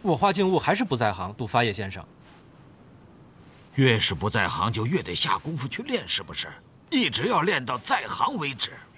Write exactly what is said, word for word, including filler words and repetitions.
我花静悟还是不在行，杜发叶先生。 越是不在行，就越得下功夫去练，是不是？一直要练到在行为止。